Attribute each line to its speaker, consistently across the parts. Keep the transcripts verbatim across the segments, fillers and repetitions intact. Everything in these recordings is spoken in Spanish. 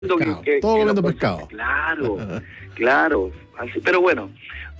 Speaker 1: Pescado,
Speaker 2: que,
Speaker 1: todo
Speaker 2: que
Speaker 1: comiendo
Speaker 2: los-
Speaker 1: pescado.
Speaker 2: Claro, claro. Así, pero bueno,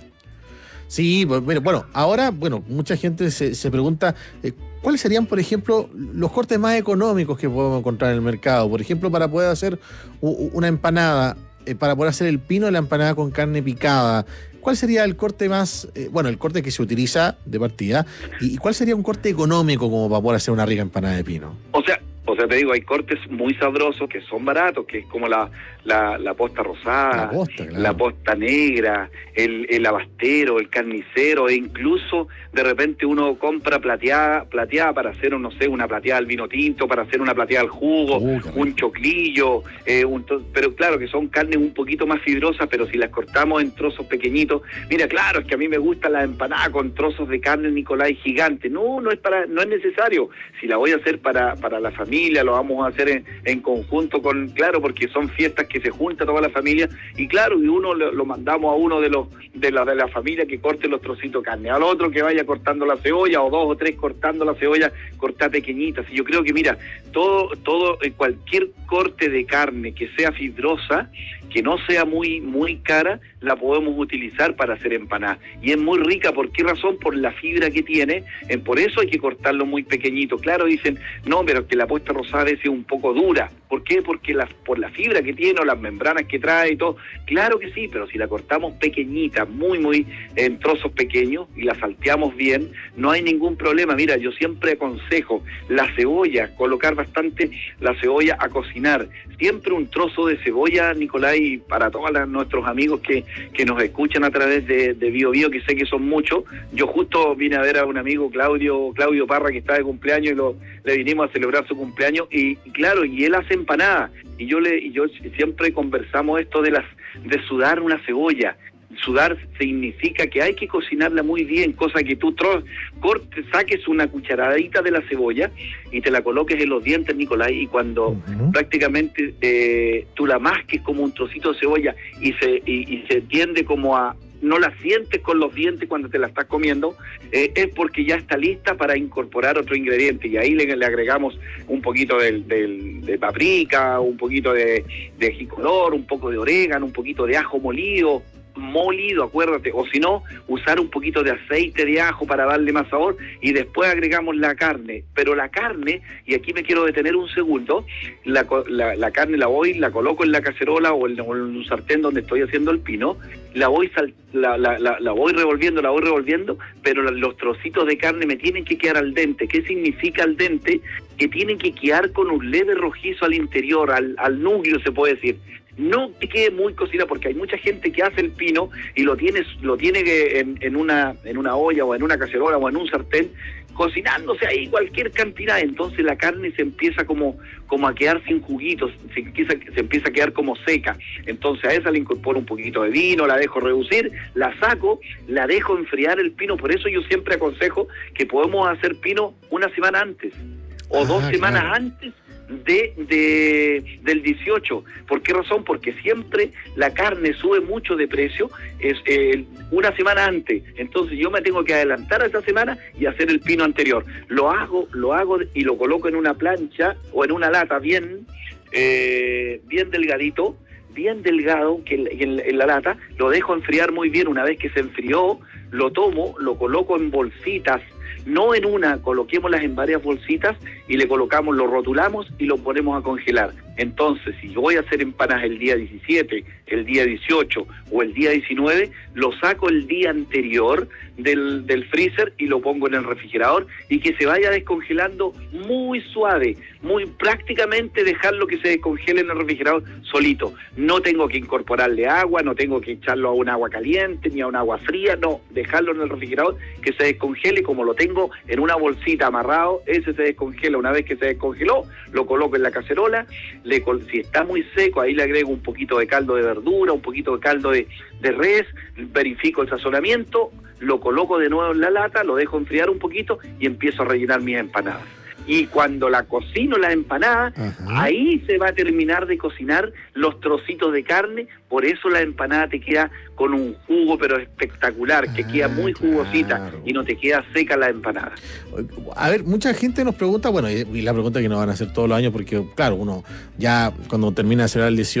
Speaker 1: Sí, pues, bueno, bueno, ahora, bueno, mucha gente se, se pregunta, eh, ¿cuáles serían, por ejemplo, los cortes más económicos que podemos encontrar en el mercado? Por ejemplo, para poder hacer u- u- una empanada, eh, para poder hacer el pino de la empanada con carne picada, ¿cuál sería el corte más, eh, bueno, el corte que se utiliza de partida? ¿Y, y cuál sería un corte económico como para poder hacer una rica empanada de pino?
Speaker 2: o sea, o sea, te digo, hay cortes muy sabrosos que son baratos, que es como la, la, la posta
Speaker 1: La
Speaker 2: rosada,
Speaker 1: posta, claro.
Speaker 2: la posta negra, el, el abastero, el carnicero, e incluso de repente uno compra plateada, plateada para hacer, no sé, una plateada al vino tinto, para hacer una plateada al jugo,
Speaker 1: Uh, qué rico.
Speaker 2: un choclillo, eh, un to- pero claro que son carnes un poquito más fibrosas, pero si las cortamos en trozos pequeñitos, mira, claro, es que a mí me gusta la empanada con trozos de carne Nicolai gigante, no, no es para, no es necesario, si la voy a hacer para, para la familia, lo vamos a hacer en, en conjunto con, claro, porque son fiestas que se junta toda la familia, y claro, y uno lo, lo mandamos a uno de los de la de la familia que corte los trocitos de carne, al otro que vaya cortando la cebolla, o dos o tres cortando la cebolla, cortar pequeñitas, y yo creo que mira, todo, todo, eh, cualquier corte de carne que sea fibrosa, que no sea muy, muy cara, la podemos utilizar para hacer empanadas. Y es muy rica, ¿por qué razón? Por la fibra que tiene, eh, por eso hay que cortarlo muy pequeñito. Claro, dicen, no, pero que la posta rosada a veces es un poco dura. ¿Por qué? Porque la, por la fibra que tiene o las membranas que trae y todo. Claro que sí, pero si la cortamos pequeñita, muy, muy en trozos pequeños y la salteamos bien, no hay ningún problema. Mira, yo siempre aconsejo la cebolla, colocar bastante la cebolla a cocinar. Siempre un trozo de cebolla, Nicolai, para todos las- nuestros amigos que, que nos escuchan a través de, de Bio Bio, que sé que son muchos. Yo justo vine a ver a un amigo, Claudio Claudio Parra, que está de cumpleaños, y lo, le vinimos a celebrar su cumpleaños, y, y claro, y él hace empanadas, y yo le y yo siempre conversamos esto de las de sudar una cebolla. Sudar significa que hay que cocinarla muy bien, cosa que tú tro- cortes, saques una cucharadita de la cebolla y te la coloques en los dientes, Nicolai, y cuando
Speaker 1: Ujú.
Speaker 2: prácticamente eh, tú la masques como un trocito de cebolla y se y, y se tiende como a, no la sientes con los dientes cuando te la estás comiendo, eh, es porque ya está lista para incorporar otro ingrediente, y ahí le, le agregamos un poquito del, del, de paprika, un poquito de, de ají color, un poco de orégano, un poquito de ajo molido, molido, acuérdate, o si no, usar un poquito de aceite de ajo para darle más sabor, y después agregamos la carne, pero la carne, y aquí me quiero detener un segundo, la, co- la, la carne la voy, la coloco en la cacerola o en, o en un sartén donde estoy haciendo el pino, la voy sal, la, la, la, la voy revolviendo, la voy revolviendo, pero la- los trocitos de carne me tienen que quedar al dente. ¿Qué significa al dente? Que tienen que quedar con un leve rojizo al interior, al, al núcleo se puede decir. No que quede muy cocida, porque hay mucha gente que hace el pino y lo tiene, lo tiene que en, en una en una olla o en una cacerola o en un sartén, cocinándose ahí cualquier cantidad, entonces la carne se empieza como, como a quedar sin juguitos, se empieza, se empieza a quedar como seca, entonces a esa le incorporo un poquito de vino, la dejo reducir, la saco, la dejo enfriar el pino, por eso yo siempre aconsejo que podemos hacer pino una semana antes, o
Speaker 1: Ah,
Speaker 2: dos semanas
Speaker 1: claro.
Speaker 2: antes de, de del dieciocho. ¿Por qué razón? Porque siempre la carne sube mucho de precio es eh, una semana antes. Entonces yo me tengo que adelantar a esa semana y hacer el pino anterior. Lo hago, lo hago y lo coloco en una plancha o en una lata bien, eh, bien delgadito, bien delgado, que en, en la lata, lo dejo enfriar muy bien. Una vez que se enfrió, lo tomo, lo coloco en bolsitas, no en una, coloquémoslas en varias bolsitas y le colocamos, lo rotulamos y lo ponemos a congelar. Entonces, si yo voy a hacer empanadas el día diecisiete, el día dieciocho o el día diecinueve, lo saco el día anterior del, del freezer y lo pongo en el refrigerador, y que se vaya descongelando muy suave, muy prácticamente dejarlo que se descongele en el refrigerador solito. No tengo que incorporarle agua, no tengo que echarlo a un agua caliente ni a un agua fría, no, dejarlo en el refrigerador que se descongele. Como lo tengo en una bolsita amarrado, ese se descongela. Una vez que se descongeló, lo coloco en la cacerola, le, si está muy seco, ahí le agrego un poquito de caldo de verdura, un poquito de caldo de, de res, verifico el sazonamiento, lo coloco de nuevo en la lata, lo dejo enfriar un poquito y empiezo a rellenar mis empanadas. Y cuando la cocino la empanada,
Speaker 1: Ajá.
Speaker 2: ahí se va a terminar de cocinar los trocitos de carne, por eso la empanada te queda con un jugo pero espectacular, que
Speaker 1: Ah,
Speaker 2: queda muy jugosita
Speaker 1: claro.
Speaker 2: y no te queda seca la empanada.
Speaker 1: A ver, mucha gente nos pregunta, bueno, y y la pregunta que nos van a hacer todos los años, porque claro, uno ya cuando termina de celebrar el dieciocho